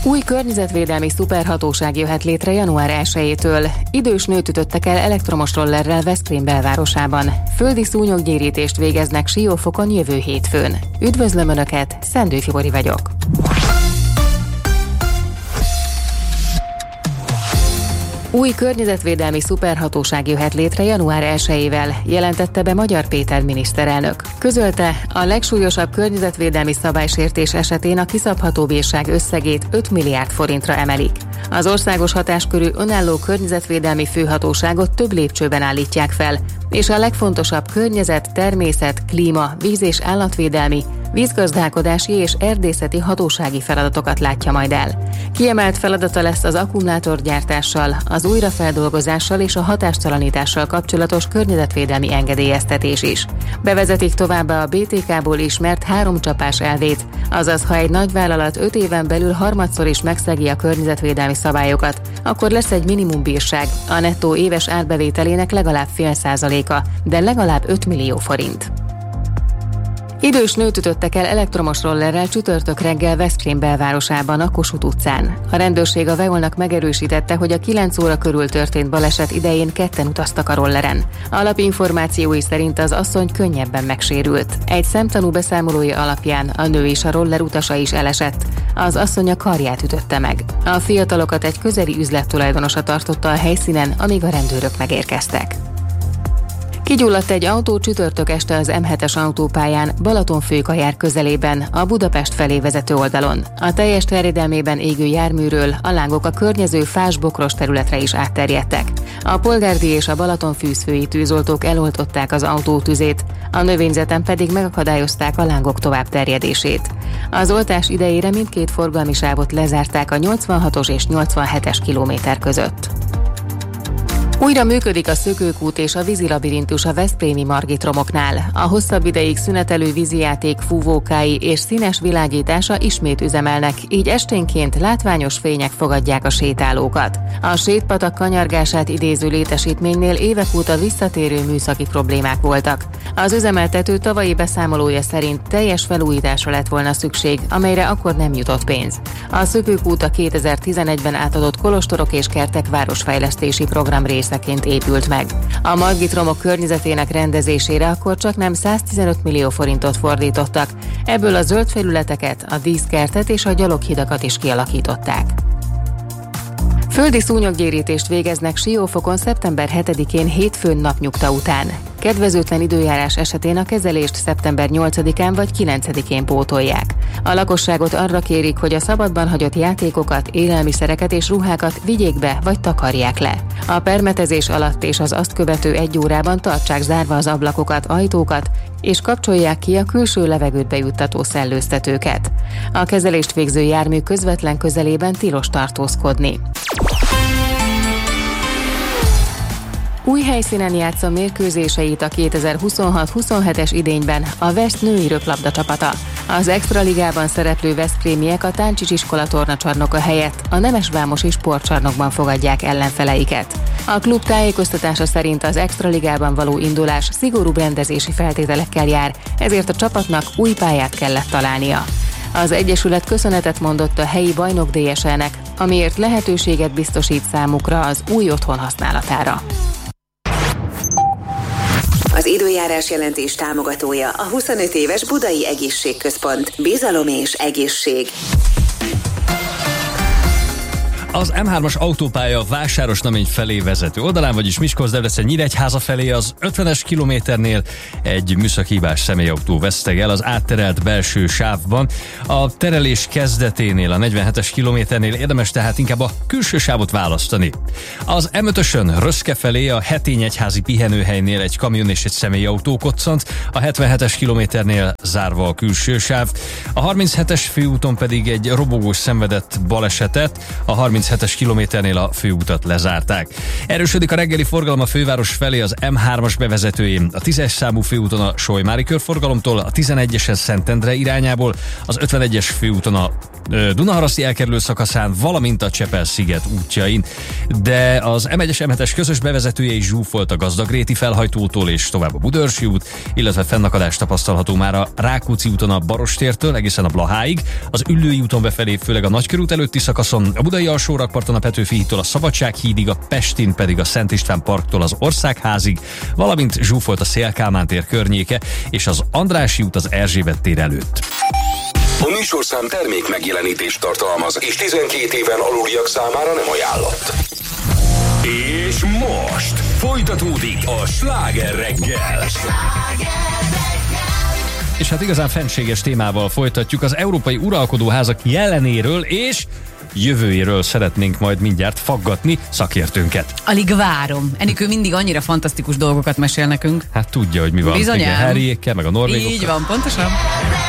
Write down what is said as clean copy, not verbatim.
Új környezetvédelmi szuperhatóság jöhet létre január 1-től. Idős nőt ütöttek el elektromos rollerrel Veszprém belvárosában. Földi szúnyoggyérítést végeznek Siófokon jövő hétfőn. Üdvözlöm Önöket, Szendő Fibori vagyok. Új környezetvédelmi szuperhatóság jöhet létre január 1-ével, jelentette be Magyar Péter miniszterelnök. Közölte, a legsúlyosabb környezetvédelmi szabálysértés esetén a kiszabható bírság összegét 5 milliárd forintra emelik. Az országos hatáskörű önálló környezetvédelmi főhatóságot több lépcsőben állítják fel, és a legfontosabb környezet, természet, klíma, víz- és állatvédelmi, vízgazdálkodási és erdészeti hatósági feladatokat látja majd el. Kiemelt feladata lesz az akkumulátorgyártással, az újrafeldolgozással és a hatástalanítással kapcsolatos környezetvédelmi engedélyeztetés is. Bevezetik továbbá a BTK-ból ismert 3 csapás elvét, azaz ha egy nagyvállalat 5 éven belül harmadszor is megszegi a környezetvédelmi szabályokat, akkor lesz egy minimumbírság, a nettó éves árbevételének legalább 0,5%, de legalább 5 millió forint. Idős nőt ütöttek el elektromos rollerrel csütörtök reggel Veszprém belvárosában, a Kossuth utcán. A rendőrség a Veolnak megerősítette, hogy a 9 óra körül történt baleset idején ketten utaztak a rolleren. Alapinformációi szerint az asszony könnyebben megsérült. Egy szemtanú beszámolója alapján a nő és a roller utasa is elesett. Az asszony a karját ütötte meg. A fiatalokat egy közeli üzlet tulajdonosa tartotta a helyszínen, amíg a rendőrök megérkeztek. Kigyulladt egy autó csütörtök este az M7-es autópályán Balatonfőkajár közelében, a Budapest felé vezető oldalon. A teljes terjedelmében égő járműről a lángok a környező fás-bokros területre is átterjedtek. A polgárdi és a Balatonfűzfői tűzoltók eloltották az autó tüzét, a növényzeten pedig megakadályozták a lángok tovább terjedését. Az oltás idejére mindkét forgalmi sávot lezárták a 86-os és 87-es kilométer között. Újra működik a szökőkút és a vízilabirintus a veszprémi Margit-romoknál. A hosszabb ideig szünetelő vízijáték fúvókái és színes világítása ismét üzemelnek, így esténként látványos fények fogadják a sétálókat. A sétpatak kanyargását idéző létesítménynél évek óta visszatérő műszaki problémák voltak. Az üzemeltető tavalyi beszámolója szerint teljes felújításra lett volna szükség, amelyre akkor nem jutott pénz. A szökőkút a 2011-ben átadott Kolostorok és Kertek városfejlesztési program részeként épült meg. A Margit-romok környezetének rendezésére akkor csaknem 115 millió forintot fordítottak, ebből a zöld felületeket, a díszkertet és a gyaloghidakat is kialakították. Földi szúnyoggyérítést végeznek Siófokon szeptember 7-én hétfőn napnyugta után. Kedvezőtlen időjárás esetén a kezelést szeptember 8-án vagy 9-én pótolják. A lakosságot arra kérik, hogy a szabadban hagyott játékokat, élelmiszereket és ruhákat vigyék be vagy takarják le. A permetezés alatt és az azt követő 1 órában tartsák zárva az ablakokat, ajtókat, és kapcsolják ki a külső levegőt bejuttató szellőztetőket. A kezelést végző jármű közvetlen közelében tilos tartózkodni. Új helyszínen játsza mérkőzéseit a 2026-27-es idényben a Vest női röplabda csapata. Az Extraligában szereplő veszprémiek a Táncsics iskola tornacsarnoka helyett a Nemesvámosi sportcsarnokban fogadják ellenfeleiket. A klub tájékoztatása szerint az Extraligában való indulás szigorúbb rendezési feltételekkel jár, ezért a csapatnak új pályát kellett találnia. Az egyesület köszönetet mondott a helyi bajnok DSL-nek, amiért lehetőséget biztosít számukra az új otthon használatára. Az időjárás jelentés támogatója a 25 éves Budai Egészségközpont. Bizalom és egészség. Az M3-as autópálya Vásárosnamény felé vezető oldalán, vagyis Miskolc-Debrecen-Nyíregyháza felé az 50-es kilométernél egy műszakihibás személyautó veszteg el az átterelt belső sávban. A terelés kezdeténél, a 47-es kilométernél érdemes tehát inkább a külső sávot választani. Az M5-ösön Röszke felé a Hetényegyházi pihenőhelynél egy kamion és egy személyautó koccant, a 77-es kilométernél zárva a külső sáv. A 37-es főúton pedig egy robogós szenvedett balesetet, a 37-es kilométernél a főutat lezárták. Erősödik a reggeli forgalom a főváros felé az M3-as bevezetőjén, a 10-es számú főúton a Solymári körforgalomtól, a 11-esen Szentendre irányából, az 51-es főúton a Dunaharaszti elkerülő szakaszán, valamint a Csepel-sziget útjain. De az M1-es M7-es közös bevezetője is zsúfolt a Gazdagréti felhajtótól és tovább a Budörsi út, illetve fennakadás tapasztalható már a Rákóczi úton a Barostértől egészen a Blaháig, az Üllői úton befelé főleg a Nagykörút előtti szakaszon, a Budai alsórakparton a Petőfi hídtól a Szabadsághídig, a Pestin pedig a Szent István parktól az Országházig, valamint zsúfolt a Széll-Kálmán tér környéke és az Andrássy út az Erzsébet tér előtt. A műsorszám termék megjelenítést tartalmaz, és 12 éven aluliak számára nem ajánlott. És most folytatódik a Sláger reggel. És hát igazán fenséges témával folytatjuk. Az európai uralkodóházak jelenéről és jövőjéről szeretnénk majd mindjárt faggatni szakértőnket. Alig várom. Enikő mindig annyira fantasztikus dolgokat mesél nekünk. Hát tudja, hogy mi van. Bizonyám. Igen, Harryékkel, meg a norvégokkal. Így van, pontosan.